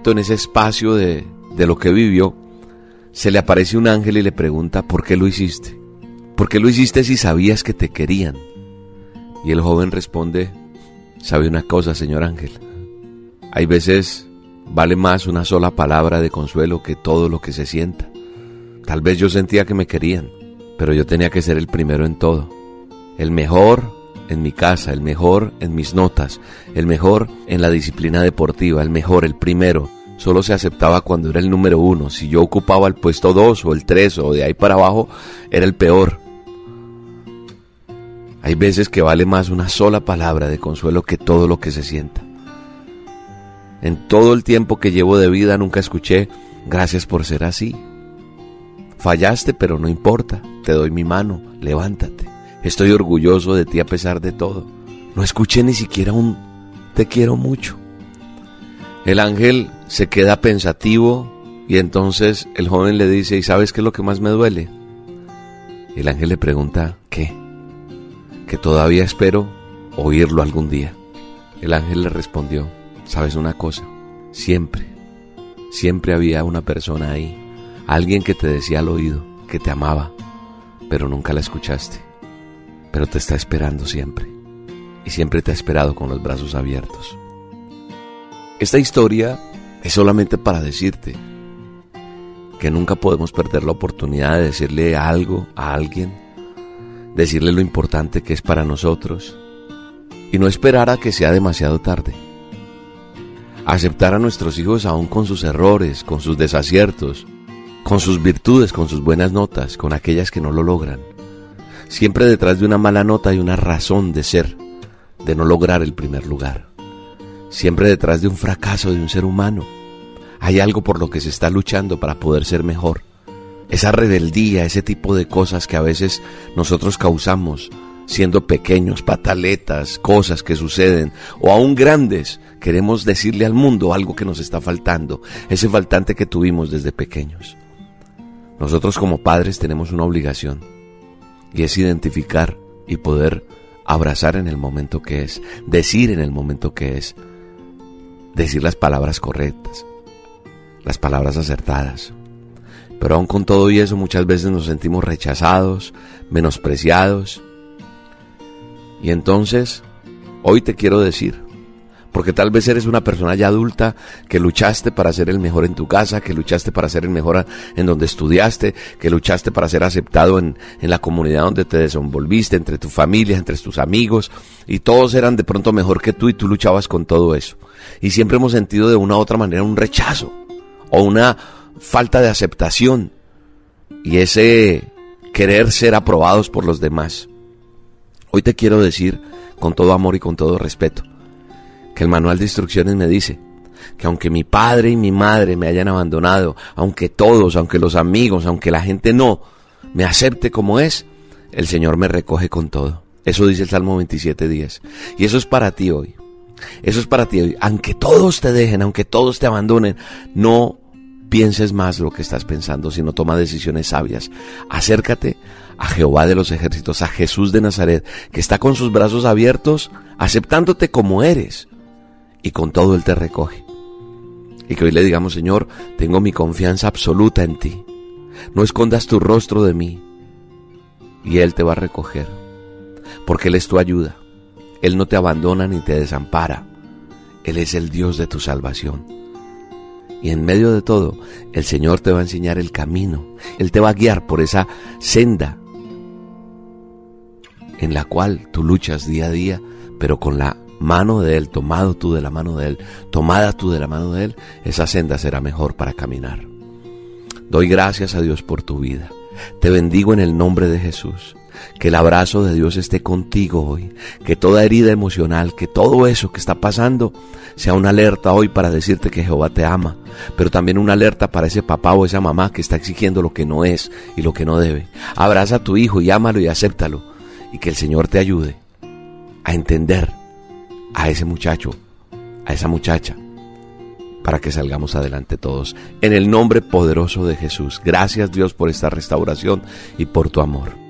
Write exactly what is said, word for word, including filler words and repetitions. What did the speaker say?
en ese espacio de, de lo que vivió, se le aparece un ángel y le pregunta: ¿por qué lo hiciste? ¿Por qué lo hiciste si sabías que te querían? Y el joven responde: ¿sabe una cosa, señor ángel? Hay veces vale más una sola palabra de consuelo que todo lo que se sienta. Tal vez yo sentía que me querían, pero yo tenía que ser el primero en todo. El mejor en mi casa, el mejor en mis notas, el mejor en la disciplina deportiva, el mejor, el primero. Solo se aceptaba cuando era el número uno. Si yo ocupaba el puesto dos o el tres o de ahí para abajo, era el peor. Hay veces que vale más una sola palabra de consuelo que todo lo que se sienta. En todo el tiempo que llevo de vida nunca escuché: gracias por ser así. Fallaste, pero no importa, te doy mi mano, levántate. Estoy orgulloso de ti a pesar de todo. No escuché ni siquiera un te quiero mucho. El ángel se queda pensativo y entonces el joven le dice: ¿y sabes qué es lo que más me duele? El ángel le pregunta: ¿qué? Que todavía espero oírlo algún día. El ángel le respondió: ¿sabes una cosa? Siempre, siempre había una persona ahí, alguien que te decía al oído que te amaba, pero nunca la escuchaste. Pero te está esperando siempre, y siempre te ha esperado con los brazos abiertos. Esta historia es solamente para decirte que nunca podemos perder la oportunidad de decirle algo a alguien, decirle lo importante que es para nosotros, y no esperar a que sea demasiado tarde. Aceptar a nuestros hijos aún con sus errores, con sus desaciertos, con sus virtudes, con sus buenas notas, con aquellas que no lo logran. Siempre detrás de una mala nota hay una razón de ser, de no lograr el primer lugar. Siempre detrás de un fracaso de un ser humano hay algo por lo que se está luchando para poder ser mejor. Esa rebeldía, ese tipo de cosas que a veces nosotros causamos siendo pequeños, pataletas, cosas que suceden, o aún grandes, queremos decirle al mundo algo que nos está faltando, ese faltante que tuvimos desde pequeños. Nosotros como padres tenemos una obligación, y es identificar y poder abrazar en el momento que es, decir en el momento que es, decir las palabras correctas, las palabras acertadas. Pero aún con todo y eso, muchas veces nos sentimos rechazados, menospreciados. Y entonces, hoy te quiero decir, porque tal vez eres una persona ya adulta que luchaste para ser el mejor en tu casa, que luchaste para ser el mejor en donde estudiaste, que luchaste para ser aceptado en, en la comunidad donde te desenvolviste, entre tu familia, entre tus amigos, y todos eran de pronto mejor que tú y tú luchabas con todo eso. Y siempre hemos sentido de una u otra manera un rechazo o una falta de aceptación y ese querer ser aprobados por los demás. Hoy te quiero decir, con todo amor y con todo respeto, que el manual de instrucciones me dice que aunque mi padre y mi madre me hayan abandonado, aunque todos, aunque los amigos, aunque la gente no me acepte como es, el Señor me recoge con todo. Eso dice el Salmo veintisiete diez. Y eso es para ti hoy. Eso es para ti hoy. Aunque todos te dejen, aunque todos te abandonen, no pienses más lo que estás pensando, sino toma decisiones sabias. Acércate a Jehová de los ejércitos, a Jesús de Nazaret, que está con sus brazos abiertos, aceptándote como eres, y con todo Él te recoge. Y que hoy le digamos: Señor, tengo mi confianza absoluta en ti. No escondas tu rostro de mí. Y Él te va a recoger, porque Él es tu ayuda. Él no te abandona ni te desampara. Él es el Dios de tu salvación. Y en medio de todo, el Señor te va a enseñar el camino. Él te va a guiar por esa senda en la cual tú luchas día a día, pero con la mano de Él, tomado tú de la mano de Él, tomada tú de la mano de Él, esa senda será mejor para caminar. Doy gracias a Dios por tu vida. Te bendigo en el nombre de Jesús. Que el abrazo de Dios esté contigo hoy, que toda herida emocional, que todo eso que está pasando sea una alerta hoy para decirte que Jehová te ama, pero también una alerta para ese papá o esa mamá que está exigiendo lo que no es y lo que no debe. Abraza a tu hijo y ámalo y acéptalo, y que el Señor te ayude a entender a ese muchacho, a esa muchacha, para que salgamos adelante todos. En el nombre poderoso de Jesús. Gracias, Dios, por esta restauración y por tu amor.